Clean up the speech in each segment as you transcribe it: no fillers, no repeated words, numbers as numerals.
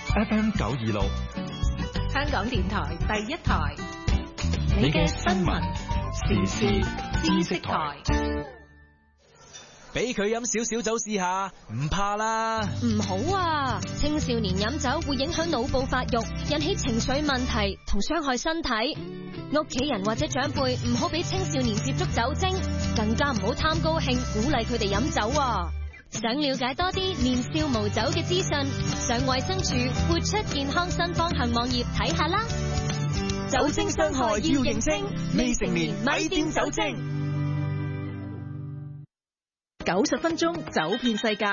FM 926， 香港電台第一台， 你嘅新聞時事知識台。 俾佢飲少少酒試下，唔怕啦。 唔好啊！青少年飲酒會影響腦部發育，引起情緒問題同傷害身體。屋企人或者長輩唔好俾青少年接觸酒精，更加唔好貪高興鼓勵佢哋飲酒啊！想了解多啲年少無酒嘅資訊，上衛生署活出健康新方向網頁睇下啦。酒精傷害要認清，未成年咪掂酒精。 90分鐘走遍世界。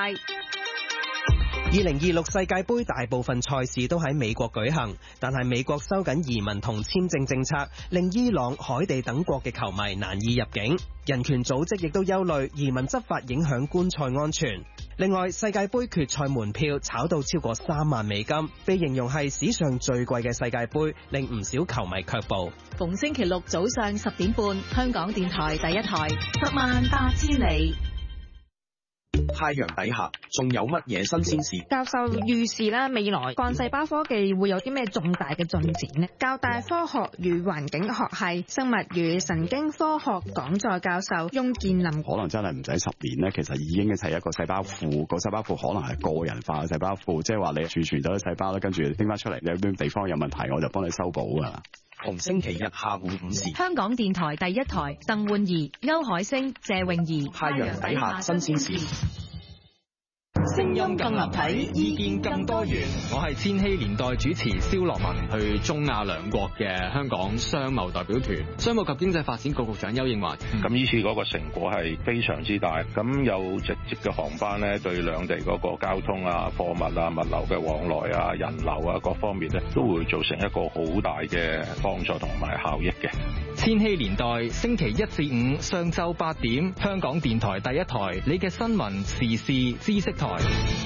2026世界盃大部分賽事都喺美國舉行，但係美國收緊移民同簽證政策，令伊朗、海地等國嘅球迷難以入境。人權組織亦都憂慮移民執法影響觀賽安全。另外，世界盃決賽門票炒到超過3萬美金，被形容係史上最貴嘅世界盃，令唔少球迷卻步。 逢星期六早上10點半，香港電台第一台，10萬八千里。 太陽底下仲有乜嘢新鮮事？ 教授預示啦，未來幹細胞科技會有啲咩重大嘅進展呢？教大科學與環境學系生物與神經科學講座教授翁建林， 可能真係唔使10年咧，其實已經係一個細胞庫，個細胞庫可能係個人化嘅細胞庫，即係話你儲存咗啲細胞咧，跟住拎翻出嚟，你有邊地方有問題，我就幫你修補噶啦。 逢星期日下午5時， 香港電台第一台，鄧煥儀、歐海星、謝詠儀， 太陽底下新鮮事。 聲音更立體，意見更多元。 我係千禧年代主持蕭樂文，去中亞兩國嘅香港商貿代表團，商務及經濟發展局局長丘應樺。 咁呢次嗰個成果係非常之大，咁有直接嘅航班咧，對兩地嗰個交通啊、貨物啊、物流嘅往來啊、人流啊各方面咧，都會造成一個好大嘅幫助同埋效益嘅。 千禧年代星期1至5上晝8點，香港電台第一台，你嘅新聞時事知識台。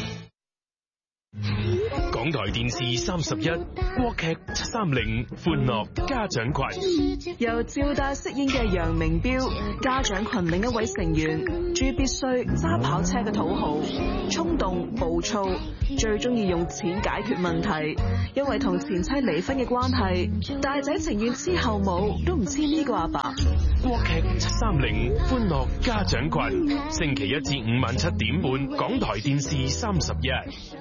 港台電視31國劇730歡樂家長群， 由趙大飾演嘅楊明標，家長群另一位成員朱必須，揸跑車嘅土豪，衝動暴躁，最中意用錢解決問題。因為同前妻離婚嘅關係，大仔情願黐後母都唔黐呢個阿爸。 國劇730歡樂家長群，星期1至5晚7點半，港台電視31。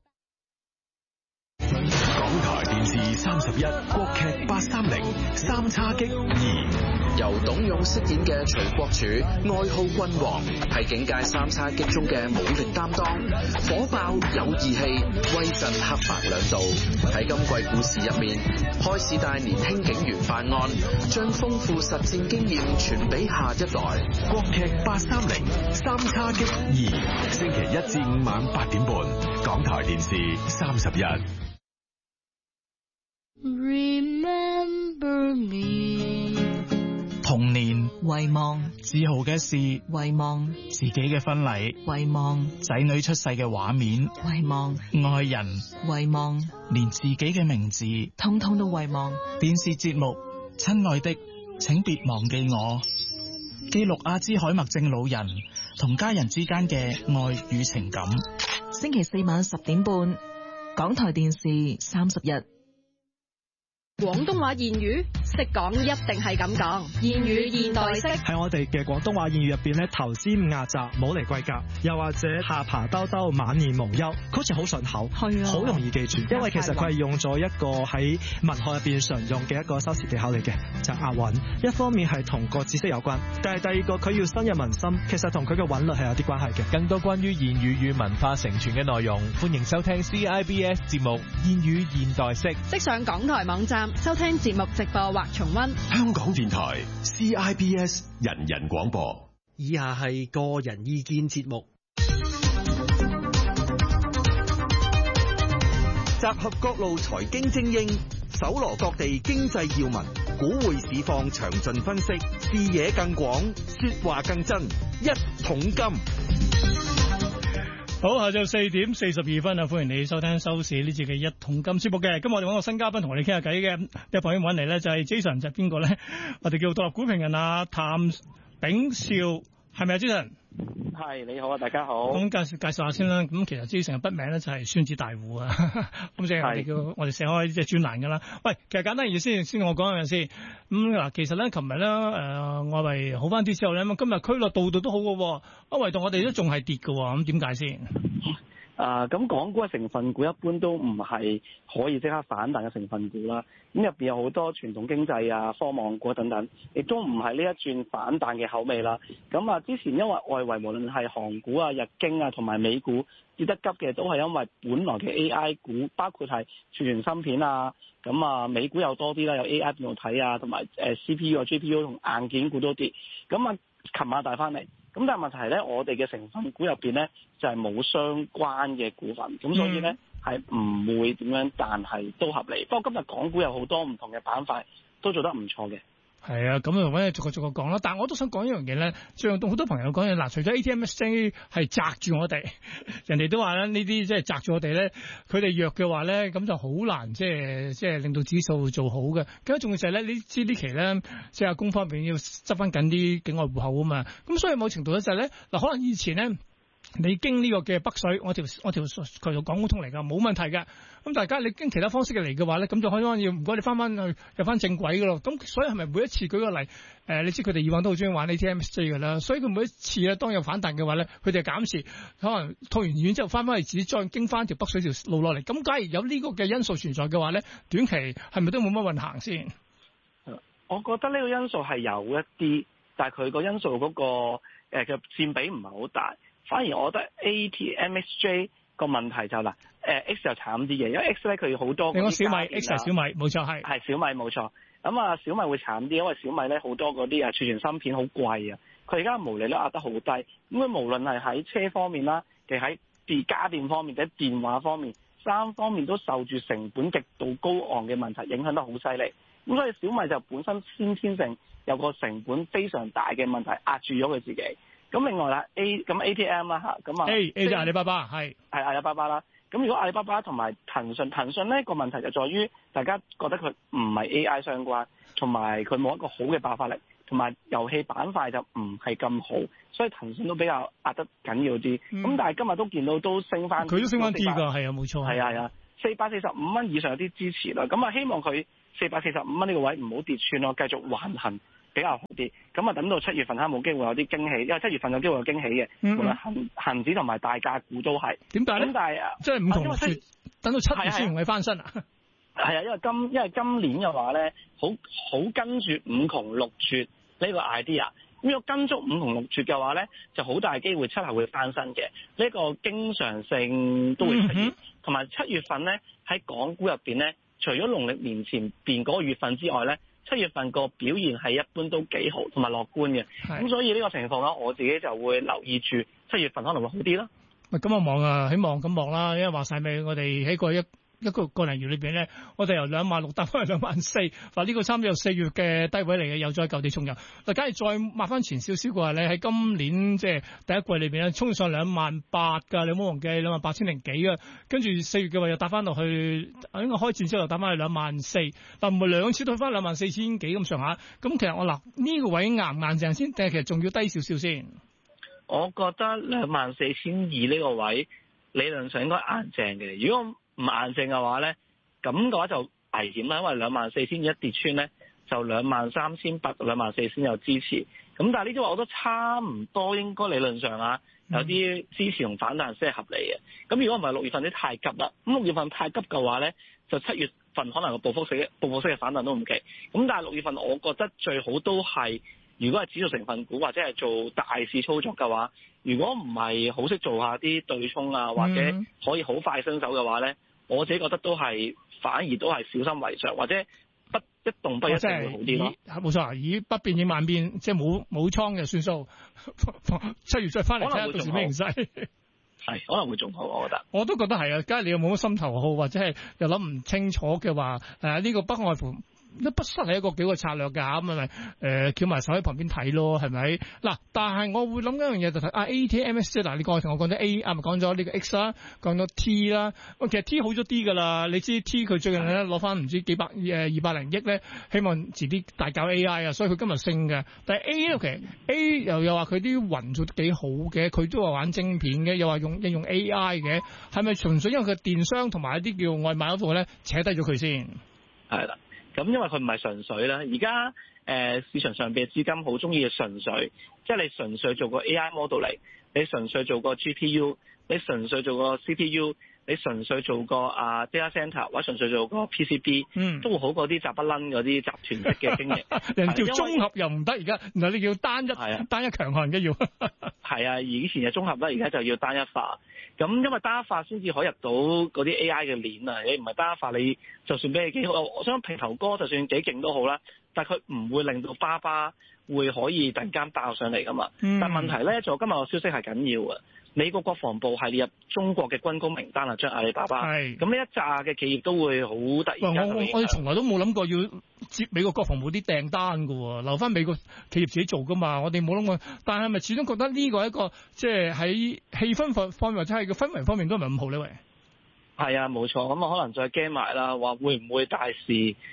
港台電視31國劇830三叉戟2， 由董勇飾演嘅徐國柱，愛好君王，係警界三叉戟中嘅武力擔當，火爆有義氣，威震黑白兩道。喺今季故事入面，開始帶年輕警員犯案，將豐富實戰經驗傳俾下一代。 國劇830三叉戟2，星期1至5晚8點半，港台電視31。 Remember me， 童年遺忘，自豪嘅事遺忘，自己嘅婚禮遺忘，仔女出世嘅畫面遺忘，愛人遺忘，連自己嘅名字通通都遺忘。電視節目《親愛的，請別忘記我》，記錄阿茲海默症老人同家人之間嘅愛與情感。 星期4晚10點半，港台電視31。廣東話諺語識講一定係咁講，諺語現代式喺我哋嘅廣東話諺語入邊咧，頭先壓閘冇嚟貴格，又或者下巴兜兜晚年無憂，好似好順口，係啊，好容易記住，因為其實佢係用咗一個喺文學入邊常用嘅一個修辭技巧嚟嘅，就係押韻。一方面係同個知識有關，但係第二個佢要深入民心，其實同佢嘅韻律係有啲關係嘅。 更多關於諺語與文化承傳嘅內容，歡迎收聽 CIBS 節目《諺語現代式》， 即上港台網站收聽節目直播或重溫。 香港電台 CIBS 人人廣播。 以下係個人意見節目， 集合各路財經精英，搜羅各地經濟要聞，股匯市況詳盡分析，視野更廣，說話更真，一桶金。 好，下晝4點42分啊！歡迎你收聽收視呢節嘅一桶金節目嘅。今日我哋揾個新嘉賓同我哋傾下偈嘅，一朋友揾嚟咧就係 Jason， 就係邊個咧？我哋叫獨立股評人啊，譚炳兆，係咪啊 Jason？ 係，你好啊，大家好。 咁介紹下先啦。咁其實知成日筆名咧就係孫子大戶啊。咁即係我哋寫開即係專欄噶啦。喂，其實簡單意思先我講一樣先。咁嗱，其實咧，琴日咧外圍好翻啲之後咧，咁今日區內度度都好嘅，唯獨我哋都仲係跌嘅。咁點解先？ 咁港股嘅成分股一般都唔係可以即刻反彈嘅成分股啦。咁入邊有好多傳統經濟啊、科網股等等，亦都唔係呢一轉反彈嘅口味啦。咁啊，之前因為外圍無論係韓股啊、日經啊同埋美股跌得急嘅，都係因為本來嘅 AI 股，包括係儲存芯片啊，咁啊美股又多啲啦，有 AI 半導體啊，同埋CPU 啊、GPU 同硬件股都跌。咁啊，琴晚帶翻嚟。咁但係問題係咧，我哋嘅成分股入邊咧就係冇相關嘅股份，咁所以咧係唔會點樣，但係都合理。不過今日港股有好多唔同嘅板塊都做得唔錯嘅。 係啊，咁啊，揾你逐個講啦。但係我都想講一樣嘢咧，最近好多朋友講嘢嗱，除咗 ATMXJ 係擲住我哋，人哋都話咧呢啲即係擲住我哋咧，佢哋弱嘅話咧，咁就好難即係令到指數做好嘅。咁仲要就係咧，你知呢期咧即係公方面要執翻緊啲境外戶口啊嘛，咁所以某程度咧就係咧嗱，可能以前咧你經呢個嘅北水，我條渠道港股通嚟㗎，冇問題㗎。咁大家你經其他方式嘅嚟嘅話咧，咁就可以要唔該你翻去入翻正軌㗎咯。咁所以係咪每一次舉個例，你知佢哋以往都好中意玩 ATMXJ 㗎啦，所以佢每一次咧當有反彈嘅話咧，佢哋減持，可能套完現之後翻去自己再經翻條北水條路落嚟。咁假如有呢個嘅因素存在嘅話咧，短期係咪都冇乜運行先？ 我覺得呢個因素係有一啲，但係佢個因素嗰個嘅佔比唔係好大。反而我覺得 ATMXJ 個問題就X 就慘啲嘅，因為 X 咧佢好多。你講小米 X 係小米，冇錯係。係小米冇錯。咁啊，小米會慘啲，因為小米咧好多嗰啲儲存芯片好貴啊，佢而家毛利率壓得好低。咁佢無論係喺車方面啦，定喺家電方面，或者電話方面，三方面都受住成本極度高昂嘅問題影響得好犀利。咁所以小米就本身先天性有個成本非常大嘅問題壓住咗佢自己。咁另外啦 ATM 啦嚇，咁啊 A 就阿里巴巴係阿里巴巴啦。咁如果阿里巴巴同埋騰訊咧個問題就在於大家覺得佢唔係 AI 相關，同埋佢冇一個好嘅爆發力，同埋遊戲板塊就唔係咁好，所以騰訊都比較壓得緊要啲。咁但係今日都見到都升翻， 佢都升翻啲㗎，係啊冇錯。 係啊，445蚊以上有啲支持啦。咁啊希望佢445蚊呢個位唔好跌穿咯，繼續橫行比較好啲。咁啊等到7月份冇機會有啲驚喜，因為7月份有機會有驚喜嘅，無論恆指同埋大價股都係。點解咧？咁但係即係唔同月，等到7月先容易翻身啊？ 係啊，因為今年嘅話咧，好跟住五窮六絕呢個 idea。咁如果跟足五窮六絕嘅話咧，就好大機會7後會翻身嘅。呢個經常性都會出現。同埋7月份咧喺港股入邊咧，除咗農曆年前邊嗰個月份之外咧，7月份個表現係一般都幾好，同埋樂觀嘅。咁所以呢個情況咧，我自己就會留意住7月份可能會好啲咯。 咁我望啊，希望咁望啦，因為話晒尾，我哋喺一個零月裏邊咧，我哋由26,000搭翻去24,000，話呢個差唔多由4月嘅低位嚟嘅，又再舊地重遊。嗱，假如再抹翻前少少嘅話咧，喺今年即係第一季裏邊咧，衝上28,000㗎，你唔好忘記28,000幾啊。跟住4月嘅話又搭翻落去，應該開戰之後又搭翻去24,000，但唔係兩次都去翻24,000幾咁上下。咁其實我嗱呢個位硬唔硬淨先，定係其實仲要低少少先？我覺得24,200呢個位理論上應該硬淨嘅。如果唔硬淨嘅話咧，咁嘅話就危險啦，因為24,000一跌穿咧，就23,800、24,000有支持。咁但係呢啲話我覺得差唔多，應該理論上有啲支持同反彈先係合理嘅。咁如果唔係6月份啲太急啦，咁6月份太急嘅話咧，就7月份可能個報復式嘅反彈都唔奇。咁但係6月份我覺得最好都係，如果係指數成分股或者係做大市操作嘅話，如果唔係好識做下啲對沖啊，或者可以好快伸手嘅話咧，我自己覺得都係反而都係小心為上，或者不一動不一定會好啲咯。冇錯，以不變應萬變，即係冇倉就算數。7月再翻嚟睇下到時咩形勢。係可能會仲好，我覺得。我都覺得係啊，假如你又冇乜心頭好，或者係又諗唔清楚嘅話，呢個不外乎都不失係一個幾個策略㗎，咁咪翹埋手喺旁邊睇咯，係咪？嗱，但係我會諗一樣嘢就睇ATMS 嗱，你剛才同我講咗 A 咪講咗呢個 X 啦，講咗 T 啦，其實 T 好咗啲㗎啦，你知 T 佢最近咧攞翻唔知幾百200零億咧，希望遲啲大搞 AI 啊，所以佢今日升嘅。但係 A 咧，其實 A 又話佢啲雲做得幾好嘅，佢都話玩晶片嘅，又話應用 AI 嘅，係咪純粹因為佢電商同埋一啲叫外賣嗰度咧扯低咗佢先？係啦， 咁因為佢唔係純粹啦，而家市場上邊嘅資金好中意純粹，即係你純粹做個 AI model 嚟，你純粹做個 GPU， 你純粹做個 CPU， 你純粹做個data center 或者純粹做個 PCB，都會好過啲雜不楞嗰啲集團式嘅經營。 人叫綜合又唔得，而家嗱你叫單一強項嘅要。 係啊，以前嘅綜合啦，而家就要單一化。咁因為單一化先至可以入到嗰啲 AI 嘅鏈啊！你唔係單一化，你就算俾你幾好，我想平頭哥就算幾勁都好啦，但係佢唔會令到巴巴會可以突然間爆上嚟噶嘛。但問題咧，就今日個消息係緊要啊！美國國防部係列入中國嘅軍工名單啊，將阿里巴巴。係。咁呢一紮嘅企業都會好突然間。 我哋從來都冇諗過要接美國國防部啲訂單㗎喎，留翻美國企業自己做㗎嘛。我哋冇諗過，但係咪始終覺得呢個係一個即係喺氣氛方面或者係個氛圍方面都唔係咁好呢？喂。 係啊，冇錯。咁啊，可能再驚埋啦，話會唔會大事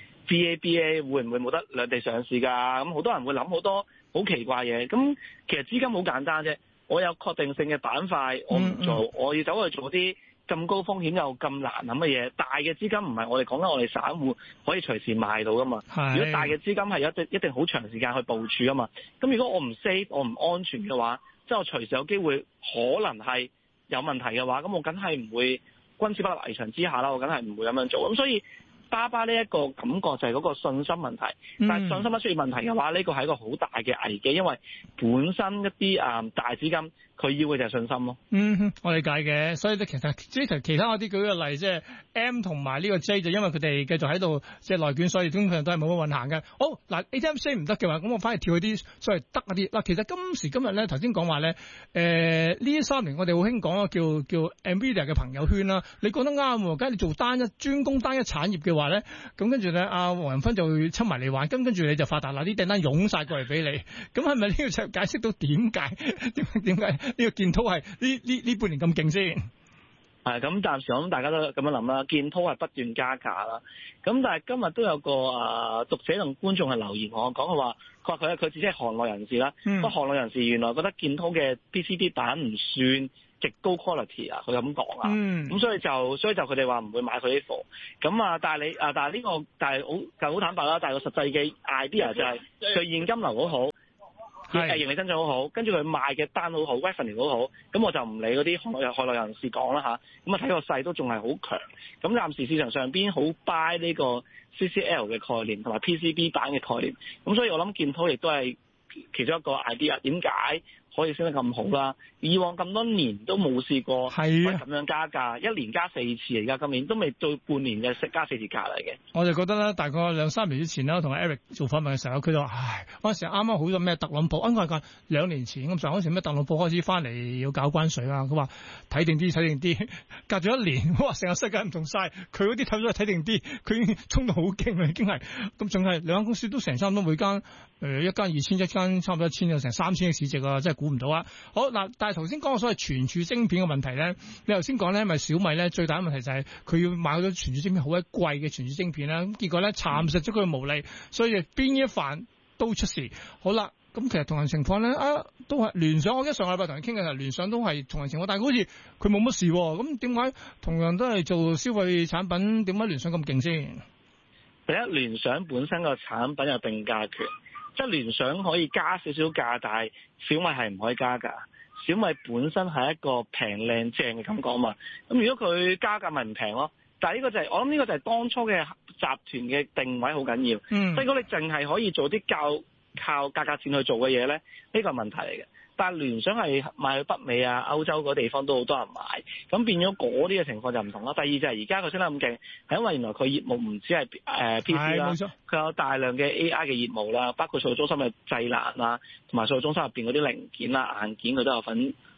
BABA 會唔會冇得兩地上市㗎？咁好多人會諗好多好奇怪嘢。咁其實資金好簡單啫。我有確定性嘅板塊，我唔做，我要走去做啲咁高風險又咁難諗嘅嘢。大嘅資金唔係我哋講緊，我哋散戶可以隨時賣到噶嘛。如果大嘅資金係一定好長時間去部署啊嘛。咁如果我唔 safe，我唔安全嘅話，即係我隨時有機會可能係有問題嘅話，咁我梗係唔會君子不立危牆之下啦。我梗係唔會咁樣做。咁所以巴巴呢一個感覺就係嗰個信心問題，但係信心一出現問題嘅話，呢個係一個好大嘅危機，因為本身一啲大資金佢要嘅就係信心咯。 我理解嘅，所以咧其實其他嗰啲舉個例，即係 M 同埋呢個 J 就因為佢哋繼續喺度即係內卷，所以基本上都係冇乜運行嘅。好嗱 ，ATMC 唔得嘅話，咁我反而跳去啲所謂得嗰啲嗱。其實今時今日咧，頭先講話咧，呢3年我哋好興講叫 NVIDIA 嘅朋友圈啦。你講得啱喎，梗係你做專攻單一產業嘅話咧，咁跟住咧阿黃仁勳就會侵埋嚟玩，跟住你就發達啦，啲訂單湧晒過嚟俾你。咁係咪呢個就解釋到點解呢個建滔係呢半年咁勁先？ 係咁，暫時我諗大家都咁樣諗啦。建滔係不斷加價啦。咁但係今日都有個讀者同觀眾係留言我講，佢話佢自己係行內人士啦。不過行內人士原來覺得建滔嘅 PCB 板唔算極高 quality 啊，佢咁講啊。咁所以就佢哋話唔會買佢啲貨。咁但係好坦白啦。但係個實際嘅 idea 就係佢現金流好好。盈利增長好好，跟住佢賣嘅單好好 revenue 好好，咁我就唔理嗰啲海內人士講啦嚇，咁啊睇個勢都仲係好強，咁暫時市場上邊好 buy 呢個 CCL 嘅概念同埋 PCB 板嘅概念，咁所以我諗建滔亦都係其中一個 idea， 點解可以升得咁好啦？以往咁多年都冇試過咁樣加價，一年加4次，而家今年都未到半年嘅加4次價嚟嘅。我就覺得咧，大概2-3年之前啦，同阿 Eric 做訪問嘅時候，佢就話：唉，嗰陣時啱啱好咗咩特朗普，應該係2年前咁上，嗰陣時咩特朗普開始翻嚟要搞關稅啦。佢話睇定啲，隔咗1年，哇！成個世界唔同晒，佢嗰啲睇咗睇定啲，佢已經衝到好勁啦，已經係咁，仲係兩間公司都成差唔多每間一間2000，一間差唔多1000，有成3000嘅市值啊，真係估唔到啊！好嗱，但係頭先講嘅所謂存儲晶片嘅問題咧，你頭先講咧，咪小米咧最大嘅問題就係佢要買好多存儲晶片，好鬼貴嘅存儲晶片啦，咁結果咧蠶食咗佢嘅毛利，所以邊一範都出事。好啦，咁其實同樣情況咧都係聯想，我上個禮拜同你傾嘅時候，聯想都係同樣情況，但係好似佢冇乜事喎，咁點解同樣都係做消費產品，點解聯想咁勁先？第一，聯想本身個產品有定價權。即係聯想可以加少少價，但係小米係唔可以加價。小米本身係一個平靚正嘅感覺啊嘛。咁如果佢加價咪唔平咯。但係呢個就係我諗呢個就係當初嘅集團嘅定位好緊要。即係如果你淨係可以做啲靠價格戰去做嘅嘢咧，呢個係問題嚟嘅。但係聯想係賣去北美啊、歐洲嗰地方都好多人買，咁變咗嗰啲嘅情況就唔同啦。第二就係而家佢升得咁勁，係因為原來佢業務唔止係PC 啦，佢有大量嘅 AI 嘅業務啦，包括數據中心嘅製冷啊，同埋數據中心入邊嗰啲零件啊、硬件佢都有份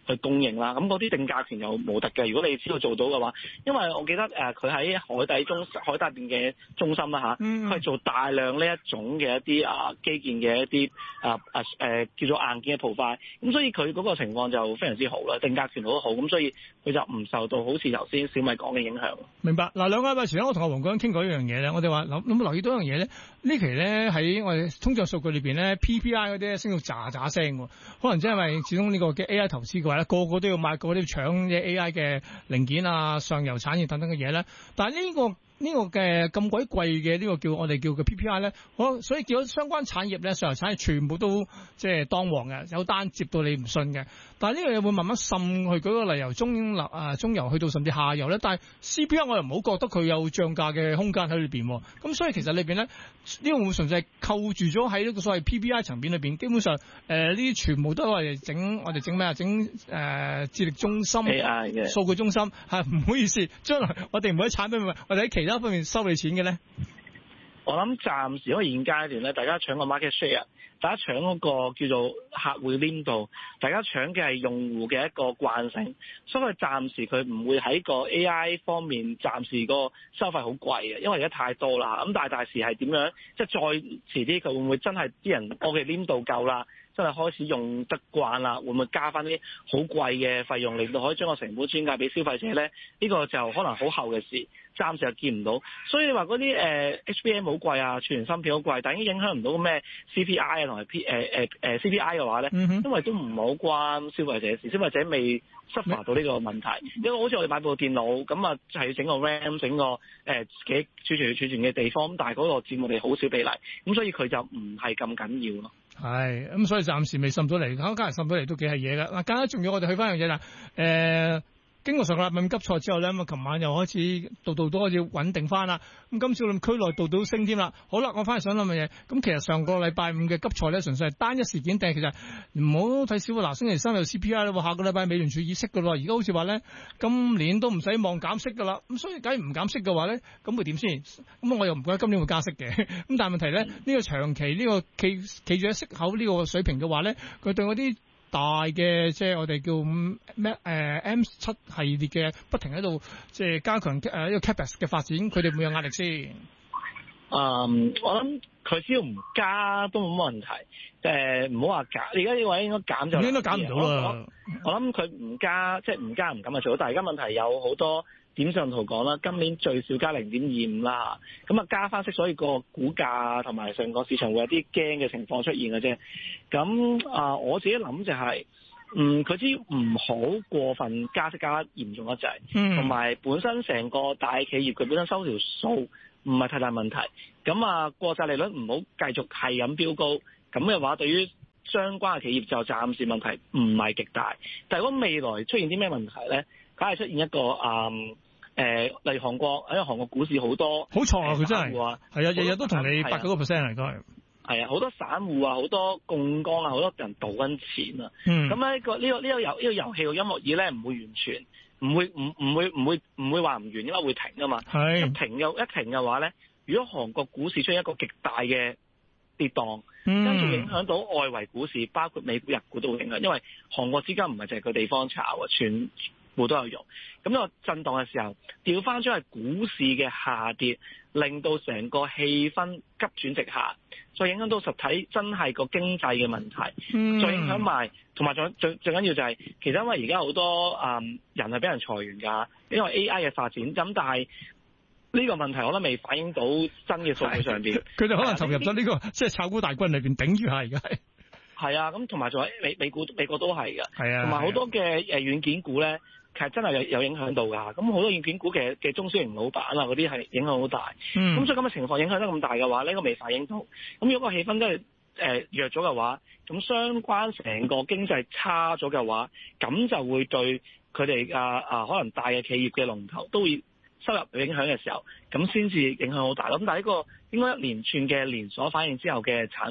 去供應啦。咁嗰啲定價權又冇得嘅。如果你知道做到嘅話，因為我記得佢喺海底邊嘅中心啦嚇，佢係做大量呢一種嘅一啲基建嘅一啲叫做硬件嘅 provide，咁所以佢嗰個情況就非常之好啦，定價權好好，咁所以佢就唔受到好似頭先小米講嘅影響。 明白。嗱，兩個禮拜前我同阿黃國英傾過一樣嘢咧，我哋話有冇留意到一樣嘢咧？呢期咧喺我哋通脹數據裏邊咧 ，PPI 嗰啲升到喳喳聲喎，可能即係因為始終呢個嘅 AI 投資嘅話咧，個個都要買，個個都要搶嘅 AI 嘅零件啊、上游產業等等嘅嘢咧，但係呢個嘅咁鬼貴嘅呢個我哋叫嘅 PPI 咧，所以叫咗相關產業咧，上游產業全部都即係當旺嘅，有單接到你唔信嘅。但係呢樣嘢會慢慢滲去，舉個例由中游去到甚至下游咧。但係 CPI 我又唔好覺得佢有漲價嘅空間喺裏邊。咁所以其實裏邊咧，呢個會純粹係扣住咗喺呢個所謂 PPI 層面裏邊。基本上呢啲全部都係我哋整咩啊？整智力中心、 AI 嘅數據中心係唔好意思，將來我哋唔會喺產品我哋喺其他方面收你錢嘅咧。 我諗暫時因為現階段咧，大家搶個 market share， 大家搶嗰個叫做客戶黏度，大家搶嘅係用戶嘅一個慣性，所以暫時佢唔會喺個 AI 方面暫時個收費好貴嘅，因為而家太多啦。咁但係大時係點樣？即係再遲啲佢會唔會真係啲人我嘅黏度夠啦？真係開始用得慣啦，會唔會加翻啲好貴嘅費用，令到可以將個成本轉嫁俾消費者咧？呢個就可能好後嘅事，暫時又見唔到。所以你話嗰啲HBM 好貴啊，儲存芯片好貴，但已經影響唔到咩 CPI 啊同埋CPI 嘅話咧，因為都唔好關消費者事，消費者未suffer到呢個問題。因為好似我哋買部電腦咁啊，就係要整個 RAM， 整個幾儲存嘅地方，但係嗰個佔我哋好少比例，咁所以佢就唔係咁緊要咯。 係咁，所以暫時未滲到嚟，加埋滲到嚟都幾係嘢㗎。嗱，更加重要，我哋去翻樣嘢啦。經過上個禮拜咁急挫之後咧，咁啊，琴晚又開始度都開始穩定翻啦。咁今次論區內度都升添啦。好啦，我翻嚟想諗嘅嘢，咁其實上個禮拜五嘅急挫咧，純粹係單一事件，定係其實唔好睇少嗱，星期三有 CPI 啦，下個禮拜美聯儲議息㗎咯。而家好似話咧，今年都唔使望減息㗎啦。咁所以假如唔減息嘅話咧，咁會點先？咁我又唔覺得今年會加息嘅。咁但係問題咧，呢個長期呢個企住喺息口呢個水平嘅話咧，佢對嗰啲大嘅即係我哋叫咩M7 系列嘅不停喺度即係加強呢個 capex 嘅發展，佢哋會有壓力先。 我諗佢只要唔加都冇乜問題。唔好話減，而家呢位應該減就應該減唔到啦。我諗佢唔加，即係唔加唔敢就做到。但係而家問題有好多點上圖講啦，今年最少加 0.25 啦，咁啊加翻息，所以個股價同埋成個市場會有啲驚嘅情況出現嘅啫。咁我自己諗就係、佢只要唔好過分加息加得嚴重得滯，同埋本身成個大企業佢本身收條數唔係太大問題。咁國債利率唔好繼續係咁飆高，咁嘅話對於相關嘅企業就暫時問題唔係極大。但係如果未來出現啲咩問題咧，梗係出現一個例如韓國，因為韓國股市好多好錯啊，佢真係係啊，日日都同你8-9%嚟講係啊，好多散戶啊，好多槓桿啊，好多人賭緊錢啊。咁呢個遊戲嘅音樂椅咧，唔會完全唔會話唔完，因為會停㗎嘛。一停嘅話咧，如果韓國股市出現一個極大嘅跌盪，跟住影響到外圍股市，包括美股、日股都會影響，因為韓國資金唔係淨係佢地方炒啊，全部都有用。咁呢個震盪嘅時候，調翻咗係股市嘅下跌，令到成個氣氛急轉直下，再影響到實體真係個經濟嘅問題，再影響埋，同埋最緊要就係、其實因為而家好多人係俾人裁員㗎，因為 AI 嘅發展，咁但係呢個問題我都未反映到真嘅數據上邊， 佢哋可能投入咗呢個即係炒股大軍裏邊頂住下而家係啊，咁同埋仲有美國都係㗎，係啊，同埋好多嘅軟件股咧。其實真係有影響到㗎，咁好多軟件股嘅中小型老闆啊嗰啲係影響好大，咁所以咁嘅情況影響得咁大嘅話，呢個未反映到。咁如果個氣氛真係弱咗嘅話，咁相關成個經濟差咗嘅話，咁就會對佢哋可能大嘅企業嘅龍頭都會收入影響嘅時候，咁先至影響好大。咁但係呢個應該一連串嘅連鎖反應之後嘅產物，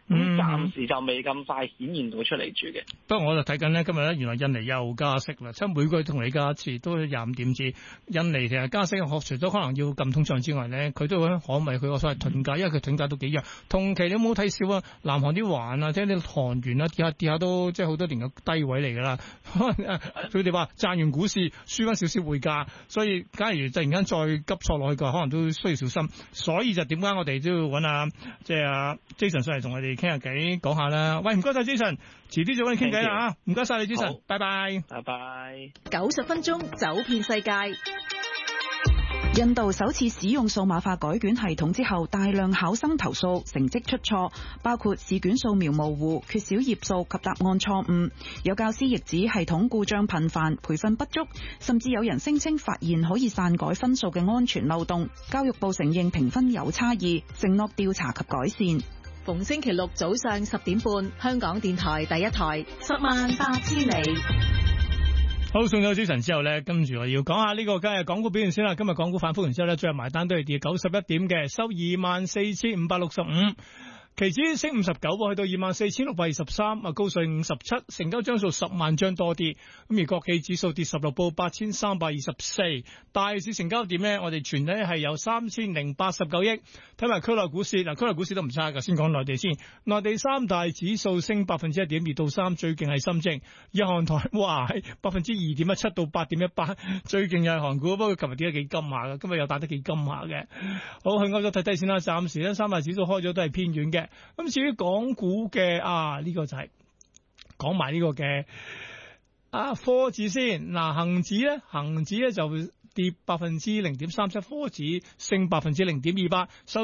暫時就未咁快顯現到出嚟住嘅。 不過我就睇緊呢，今日咧原來印尼又加息啦，即係每個月同你加一次，都25點子。印尼其實加息，除咗可能要撳通脹之外咧，佢都會捍衞佢個所謂盾價，因為佢盾價都幾弱。同期你有冇睇少啊？南韓啲環啊，即係啲韓元啊，跌下都即係好多年嘅低位嚟㗎啦。佢哋話賺完股市，輸翻少少匯價，所以假如突然間再急挫落去嘅話，可能都需要小心。所以就點解我哋都要揾即係Jason 上嚟同我哋傾下偈，講下啦。喂，唔該晒 Jason，遲啲再揾你傾偈啦嚇。唔該晒你 Jason，拜拜。 拜拜。 90分鐘走遍世界。印度首次使用數碼化改卷系統之後，大量考生投訴成績出錯，包括試卷掃描模糊、缺少頁數及答案錯誤。有教師亦指系統故障頻繁、培訓不足，甚至有人聲稱發現可以篡改分數嘅安全漏洞。教育部承認評分有差異，承諾調查及改善。逢星期六早上10點半，香港電台第一台，108000里。 好，送咗Jason之後咧，跟住我要講下呢個今日港股表現先啦。今日港股反覆完之後咧，最後埋單都係跌91點嘅，收24,565。期指升59，去到24,623，高水57，成交張數10萬張多啲。咁而國企指數跌16，報8,324。大市成交點呢，我哋全體係有3,089億。睇埋區內股市，嗱，區內股市都唔差噶。先講內地先，內地三大指數升1.2%到3，最勁係深證。日韓台哇2.17%到8.18%，最勁又係韓股。不過琴日跌得幾金下嘅，今日又打得幾金下嘅。好，去歐洲睇睇先啦。暫時呢，三大指數開咗都係偏軟嘅。咁至於港股嘅呢個就係講埋呢個嘅科指先。嗱，恒指咧就跌0.37%，科指升0.28%，收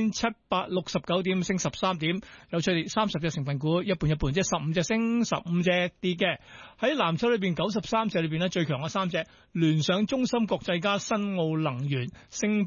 4,769點，升13點。有出列30隻成分股，一半一半，即係15隻升，15隻跌嘅。喺藍籌裏邊93隻裏邊咧，最強嘅3隻，聯想、中芯國際加新奧能源，升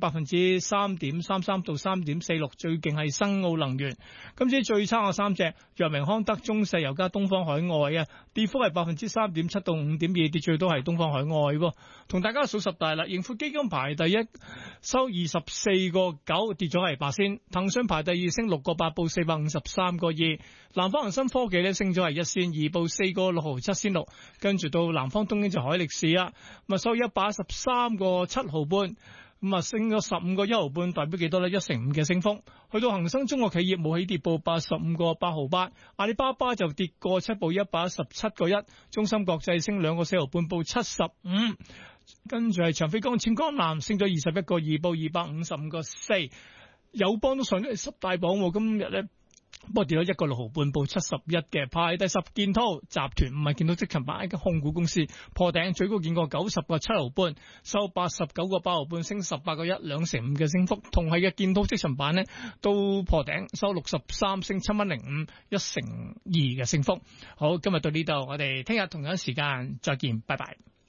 3.33%到3.46%，最勁係新奧能源。今次最差嘅3隻，藥明康德、中石油加東方海外啊，跌幅係3.7%到5.2%，跌最多係東方海外。同大家數十大啦，盈富基金排第一，收24.9，跌咗係8仙。騰訊排第二，升6.8，報453.2。南方恒生科技咧升咗係1仙2，報4.67仙6。跟住到南方東英就海力士啊，咁啊收113.7毫半，咁啊升咗15.1毫半，代表幾多咧？1.5%嘅升幅。去到恒生中國企業冇起跌，報85.8毫8。阿里巴巴就跌過7，報117.1。中芯國際升2.4毫半，報75。跟住係長飛光纖光纜升咗21.2，報255.4。友邦都上咗10大榜，今日咧不過跌咗1.6毫半，報71嘅。排第10，建滔集團唔係建滔積層板，一間控股公司破頂，最高見過90.7毫半，收89.8毫半，升18.1%，2.5%嘅升幅。同係嘅建滔積層板呢都破頂，收63，升7.05蚊，1.2%嘅升幅。好，今日到呢度，我哋聽日同樣時間再見，拜拜。